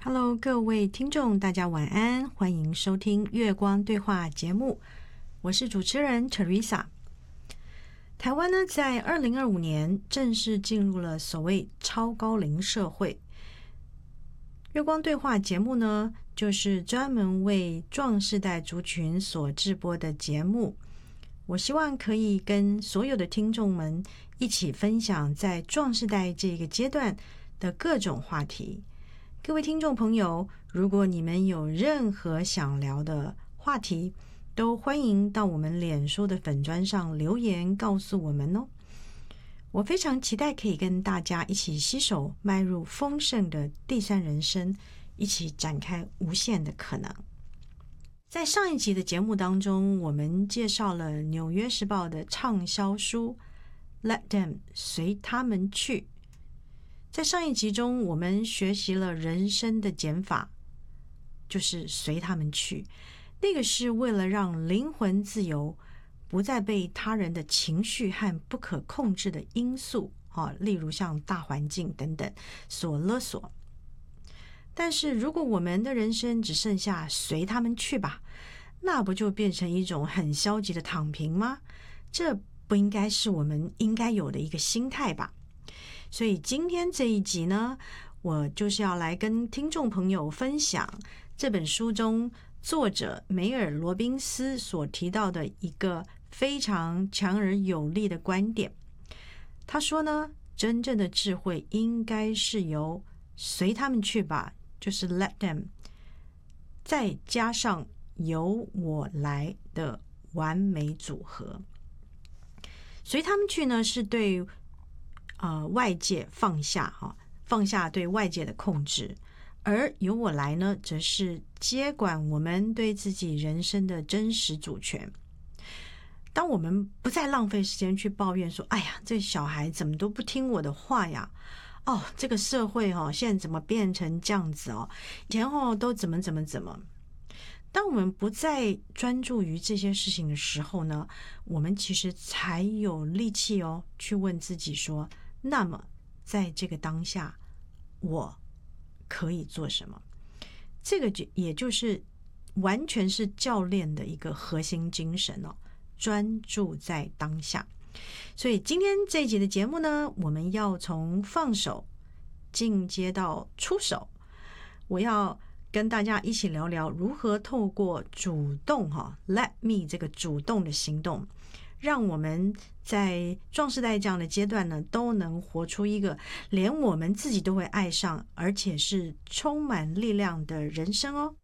Hello， 各位听众，大家晚安，欢迎收听月光对话节目，我是主持人 Teresa。台湾呢，在2025年正式进入了所谓超高龄社会。月光对话节目呢，就是专门为壮世代族群所制播的节目。我希望可以跟所有的听众们一起分享在壮世代这个阶段的各种话题。各位听众朋友，如果你们有任何想聊的话题，都欢迎到我们脸书的粉专上留言告诉我们哦。我非常期待可以跟大家一起携手迈入丰盛的第三人生，一起展开无限的可能。在上一集的节目当中，我们介绍了《纽约时报》的畅销书《Let Them 随他们去》。在上一集中，我们学习了人生的减法，就是随他们去。那个是为了让灵魂自由，不再被他人的情绪和不可控制的因素，例如像大环境等等所勒索。但是如果我们的人生只剩下随他们去吧，那不就变成一种很消极的躺平吗？这不应该是我们应该有的一个心态吧。所以今天这一集呢，我就是要来跟听众朋友分享这本书中作者梅尔罗宾斯所提到的一个非常强而有力的观点。他说呢，真正的智慧应该是由随他们去吧，就是 let them， 再加上由我来的完美组合。随他们去呢，是对外界放下对外界的控制，而由我来呢，则是接管我们对自己人生的真实主权。当我们不再浪费时间去抱怨说，哎呀，这小孩怎么都不听我的话呀，这个社会现在怎么变成这样子以前都怎么当我们不再专注于这些事情的时候呢，我们其实才有力气去问自己说，那么在这个当下我可以做什么？这个也就是完全是教练的一个核心精神专注在当下。所以今天这一集的节目呢，我们要从放手进阶到出手。我要跟大家一起聊聊如何透过主动let me 这个主动的行动，让我们在壮世代这样的阶段呢，都能活出一个连我们自己都会爱上，而且是充满力量的人生哦。